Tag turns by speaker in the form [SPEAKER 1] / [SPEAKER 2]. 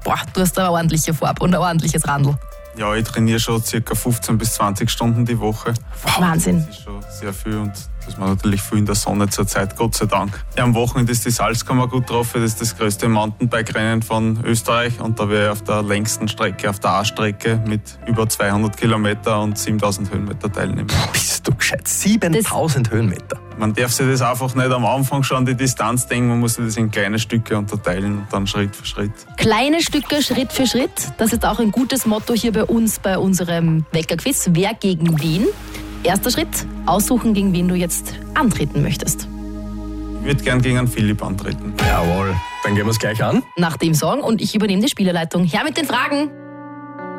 [SPEAKER 1] Boah, du hast da eine ordentliche Farbe und ein ordentliches Randl.
[SPEAKER 2] Ja, ich trainiere schon ca. 15 bis 20 Stunden die Woche.
[SPEAKER 1] Wow. Wahnsinn.
[SPEAKER 2] Das ist schon sehr viel und das ist natürlich viel in der Sonne zur Zeit, Gott sei Dank. Ja, am Wochenende ist die Salzkammer gut drauf, das ist das größte Mountainbike-Rennen von Österreich und da werde ich auf der längsten Strecke, auf der A-Strecke mit über 200 Kilometer und 7000 Höhenmeter teilnehmen.
[SPEAKER 3] Bist du gescheit? 7000 Höhenmeter.
[SPEAKER 2] Man darf sich das einfach nicht am Anfang schon die Distanz denken, man muss sich das in kleine Stücke unterteilen und dann Schritt für Schritt.
[SPEAKER 1] Kleine Stücke, Schritt für Schritt, das ist auch ein gutes Motto hier bei uns, bei unserem Weckerquiz. Wer gegen wen? Erster Schritt, aussuchen, gegen wen du jetzt antreten möchtest.
[SPEAKER 2] Ich würde gern gegen einen Philipp antreten.
[SPEAKER 3] Jawohl, dann gehen wir es gleich an.
[SPEAKER 1] Nach dem Song und ich übernehme die Spielerleitung. Her mit den Fragen!